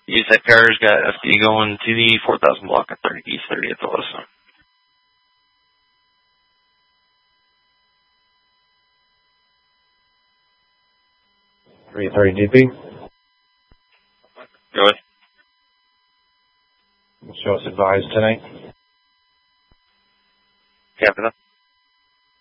East Side Cars got SD going to the 4000 block at East 30th Ellis. 330 GP. Go ahead. Show us advised tonight. Captain.